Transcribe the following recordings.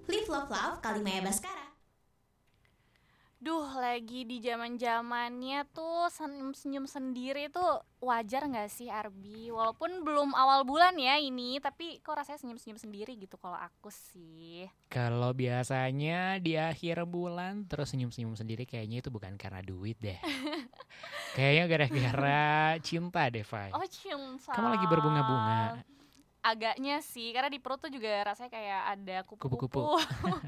Live Love Love Kalimaya Baskara. Duh, lagi di zaman-zamannya tuh senyum-senyum sendiri tuh wajar nggak sih Arbi? Walaupun belum awal bulan ya ini, tapi kok rasanya senyum-senyum sendiri gitu kalau aku sih. Kalau biasanya di akhir bulan terus senyum-senyum sendiri kayaknya itu bukan karena duit deh. Kayaknya gara-gara cinta deh, Fai. Oh, cinta. Kamu lagi berbunga-bunga. Agaknya sih, karena di perut tuh juga rasanya kayak ada kupu-kupu. Kupu-kupu.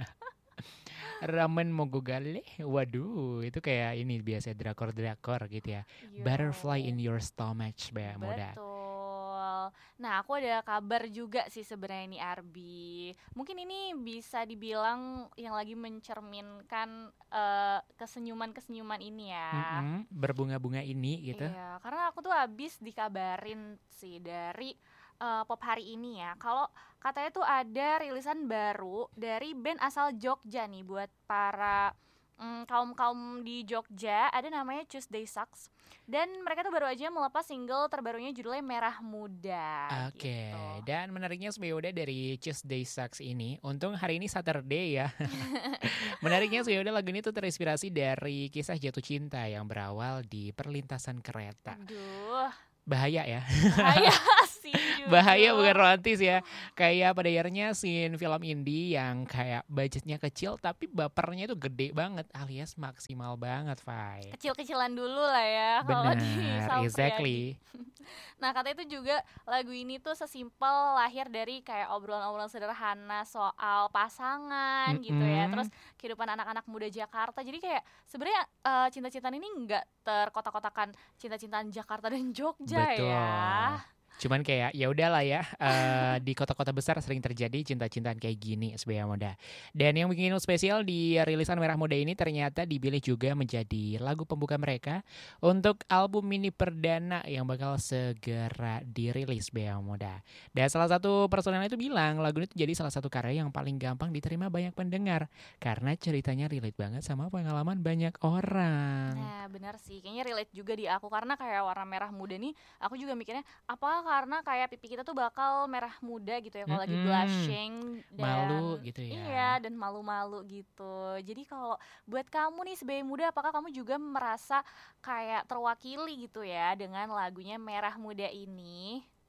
Ramen mogogale, waduh, itu kayak ini biasa drakor-drakor gitu ya. Yo. Butterfly in your stomach, Bea Muda. Betul. Nah, aku ada kabar juga sih sebenarnya ini Arbi. Mungkin ini bisa dibilang yang lagi mencerminkan kesenyuman-kesenyuman ini ya. Berbunga-bunga ini gitu. Iya, karena aku tuh habis dikabarin sih dari Pop hari ini ya. Kalau katanya tuh ada rilisan baru dari band asal Jogja nih buat para kaum-kaum di Jogja, ada namanya Tuesday Sucks. Dan mereka tuh baru aja melepas single terbarunya judulnya Merah Muda. Oke, Gitu. dan menariknya Sbeoda dari Tuesday Sucks ini, untung hari ini Saturday ya. Menariknya Sbeoda lagu ini tuh terinspirasi dari kisah jatuh cinta yang berawal di perlintasan kereta. Aduh, Bahaya ya. bahaya sih jujur. Bahaya bukan romantis ya. Kayak pada akhirnya scene film indie yang kayak budgetnya kecil tapi bapernya itu gede banget alias maksimal banget, Fai. Kecil-kecilan dulu lah ya kalau di Benar, Sal exactly. Nah, katanya itu juga lagu ini tuh sesimpel lahir dari kayak obrolan-obrolan sederhana soal pasangan gitu ya. Terus kehidupan anak-anak muda Jakarta. Jadi kayak sebenarnya cinta-cintaan ini nggak terkotak-kotakan cinta-cintaan Jakarta dan Jogja Betul. ya. Cuman kayak ya udahlah ya, di kota-kota besar sering terjadi cinta-cintaan kayak gini SBA Muda. Dan yang bikin spesial di rilisan Merah Muda ini ternyata dipilih juga menjadi lagu pembuka mereka untuk album mini perdana yang bakal segera dirilis SBA Muda. Dan salah satu personel itu bilang lagu itu jadi salah satu karya yang paling gampang diterima banyak pendengar karena ceritanya relate banget sama pengalaman banyak orang. Nah, benar sih. Kayaknya relate juga di aku karena kayak warna merah muda nih, aku juga mikirnya apa karena kayak pipi kita tuh bakal merah muda gitu ya kalau lagi blushing dan malu gitu ya. Iya, dan malu-malu gitu. Jadi kalau buat kamu nih sebagai muda, apakah kamu juga merasa kayak terwakili gitu ya dengan lagunya Merah Muda ini?